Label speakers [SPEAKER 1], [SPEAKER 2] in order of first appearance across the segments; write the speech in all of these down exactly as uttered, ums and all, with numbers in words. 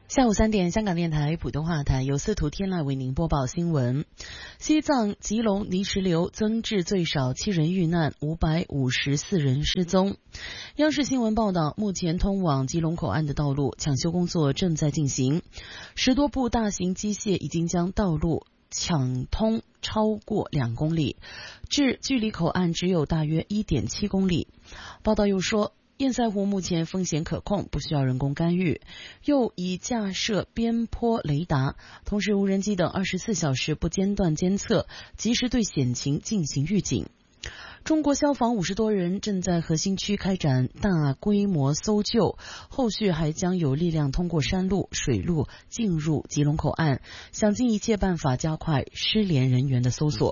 [SPEAKER 1] 下午三点，香港电台普通话台由司徒天籁为您播报新闻。西藏吉隆泥石流增至最少七人遇难，五百五十四人失踪。央视新闻报道，目前通往吉隆口岸的道路抢修工作正在进行，十多部大型机械已经将道路抢通超过两公里，至距离口岸只有大约 一点七公里。报道又说，堰塞湖目前风险可控，不需要人工干预，又已架设边坡雷达，同时无人机等二十四小时不间断监测，及时对险情进行预警。中国消防五十多人正在核心区开展大规模搜救，后续还将有力量通过山路、水路进入吉隆口岸，想尽一切办法加快失联人员的搜索。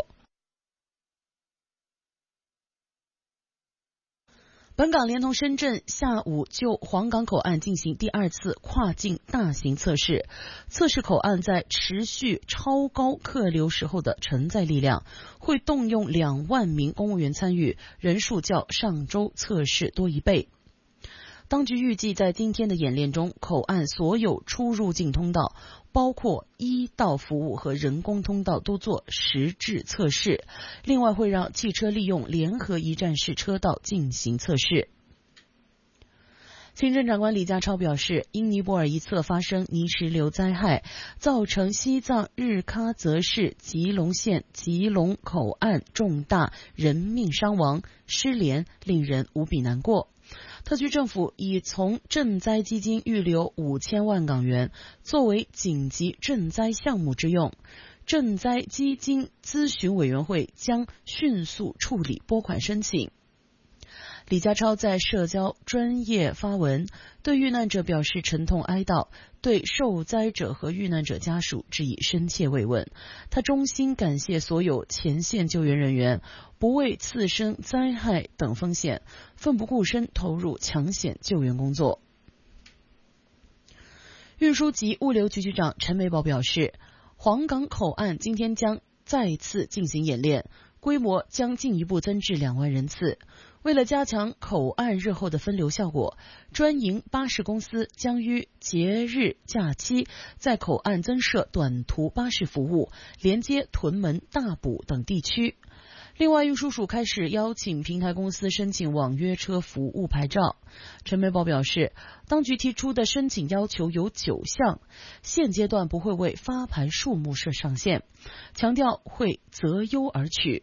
[SPEAKER 1] 本港连同深圳下午就黄港口岸进行第二次跨境大型测试，测试口岸在持续超高客流时候的承载力量，会动用两万名公务员参与，人数较上周测试多一倍。当局预计在今天的演练中，口岸所有出入境通道，包括医道服务和人工通道都做实质测试，另外会让汽车利用联合一站式车道进行测试。行政长官李家超表示，因尼泊尔一侧发生泥石流灾害，造成西藏日喀则市吉隆县吉隆口岸重大人命伤亡、失联，令人无比难过。特区政府已从赈灾基金预留五千万港元，作为紧急赈灾项目之用。赈灾基金咨询委员会将迅速处理拨款申请。李家超在社交专业发文，对遇难者表示沉痛哀悼，对受灾者和遇难者家属致以深切慰问。他衷心感谢所有前线救援人员，不畏次生灾害等风险，奋不顾身投入抢险救援工作。运输及物流局局长陈美宝表示，黄港口岸今天将再次进行演练，规模将进一步增至两万人次。为了加强口岸日后的分流效果，专营巴士公司将于节日假期在口岸增设短途巴士服务，连接屯门、大埔等地区。另外，运输署开始邀请平台公司申请网约车服务牌照。陈美宝表示，当局提出的申请要求有九项，现阶段不会为发牌数目设上限，强调会择优而取。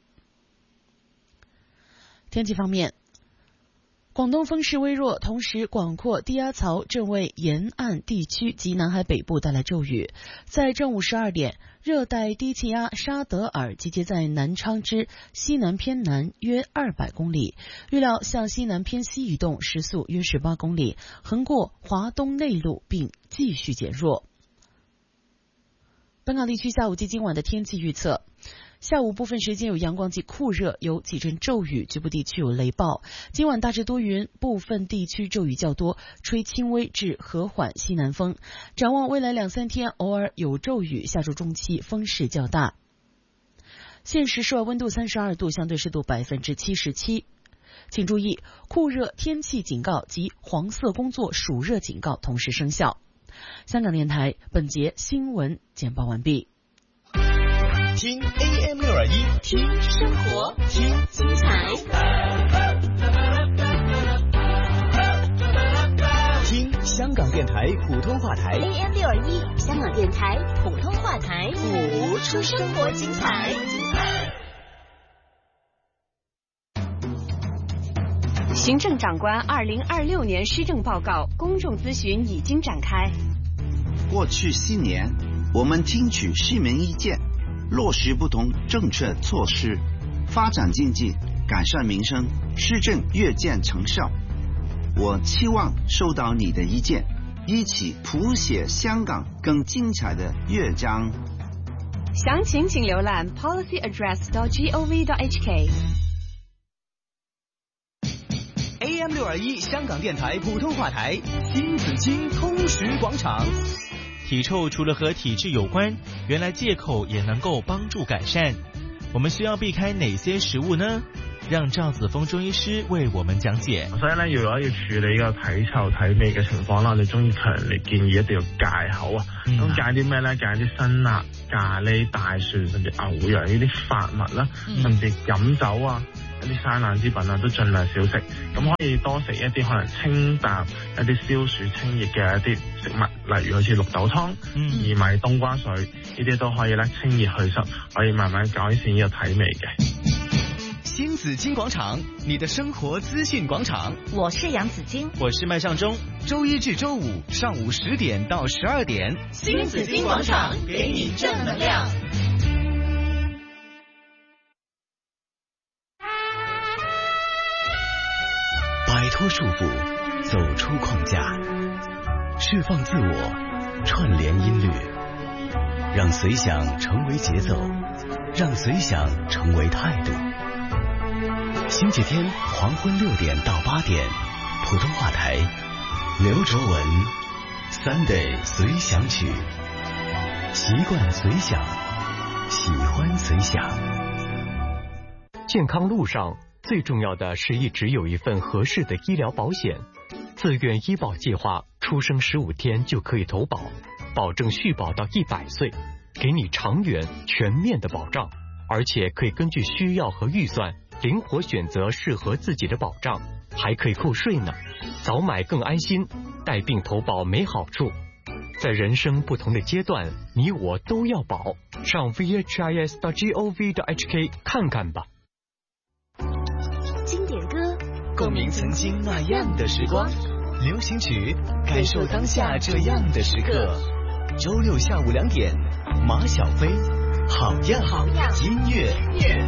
[SPEAKER 1] 天气方面，广东风势微弱，同时广阔低压槽正为沿岸地区及南海北部带来骤雨。在正午十二点，热带低气压沙德尔集结在南昌之西南偏南约二百公里，预料向西南偏西移动，时速约十八公里，横过华东内陆并继续减弱。本港地区下午及今晚的天气预测，下午部分时间有阳光及酷热，有几阵骤雨，局部地区有雷暴。今晚大致多云，部分地区骤雨较多，吹轻微至和缓西南风。展望未来两三天，偶尔有骤雨，下周中期风势较大。现时室外温度三十二度，相对湿度百分之七十七。请注意，酷热天气警告及黄色工作暑热警告同时生效。香港电台本节新闻简报完毕。
[SPEAKER 2] 听 A M 六二一，
[SPEAKER 3] 听生活，
[SPEAKER 2] 听
[SPEAKER 3] 精彩，
[SPEAKER 2] 听香港电台普通话台
[SPEAKER 3] A M 六二一，香港电台普通话台，
[SPEAKER 2] 谱
[SPEAKER 3] 出生活精彩。
[SPEAKER 4] 行政长官二零二六年施政报告公众咨询已经展开。
[SPEAKER 5] 过去四年，我们听取市民意见，落实不同政策措施，发展经济，改善民生，施政越见成效。我期望收到你的意见，一起谱写香港更精彩的乐章。
[SPEAKER 4] 详情请浏览 policy address dot gov dot h k。
[SPEAKER 2] A M 六二一香港电台普通话台亲子亲通识广场。
[SPEAKER 6] 体臭除了和体质有关，原来戒口也能够帮助改善。我们需要避开哪些食物呢？ 让趙子峰中醫師為我們講解。
[SPEAKER 7] 所以咧，如果要處理呢個體臭體味嘅情況啦，我哋中醫強烈建議一定要戒口啊。咁、嗯、戒啲咩咧？戒啲辛辣、咖喱、大蒜甚至牛羊呢啲發物啦，嗯、甚至飲酒啊。一啲生冷之品啊，都盡量少食。咁可以多食一啲可能清淡、一啲消暑清熱嘅一啲食物，例如好似綠豆湯、
[SPEAKER 6] 嗯、
[SPEAKER 7] 薏米冬瓜水，呢啲都可以咧清熱祛濕，可以慢慢改善呢個體味嘅。
[SPEAKER 2] 新紫荊廣場，你的生活資訊廣場。
[SPEAKER 3] 我是楊子矜，
[SPEAKER 6] 我是麥尚中。
[SPEAKER 2] 周一至周五上午十點到十二點，
[SPEAKER 3] 新紫荊廣場給你正能量。
[SPEAKER 8] 擺脫束縛，走出框架，釋放自我，串聯音律，讓隨想成為節奏，讓隨想成為態度。星期天黃昏六點到八點，普通話台，劉卓文 Sunday 隨想曲，習慣隨想，喜歡隨想。
[SPEAKER 9] 健康路上最重要的是一直有一份合適的醫療保險。自願醫保計劃出生十五天就可以投保，保證續保到一百歲，給你長遠全面的保障，而且可以根據需要和預算靈活選擇適合自己的保障，還可以扣稅呢。早買更安心，帶病投保沒好處。在人生不同的階段，你我都要保。上 v h i s dot gov dot h k 看看吧。
[SPEAKER 3] 經典歌，
[SPEAKER 2] 共鳴曾經那樣的時光；流行曲，感受當下這樣的時刻。周六下午兩點，馬小飛，好樣好樣音樂。